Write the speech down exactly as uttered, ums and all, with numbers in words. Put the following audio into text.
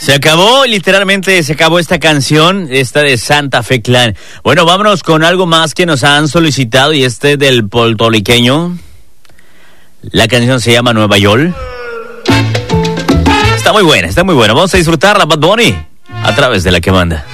Se acabó, literalmente se acabó esta canción, esta de Santa Fe Clan. Bueno, vámonos con algo más que nos han solicitado y este del puertorriqueño. La canción se llama Nueva York. Está muy buena, está muy buena. Vamos a disfrutarla, Bad Bunny, a través de La Que Manda.